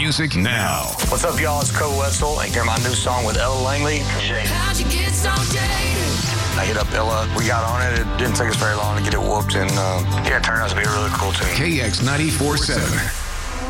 music now. What's up, y'all? It's Cole Wetzel. And hear my new song with Ella Langley. How'd you get so jaded? I hit up Ella. We got on it. It didn't take us very long to get it whooped. And it turned out to be a really cool tune. KX 94.7.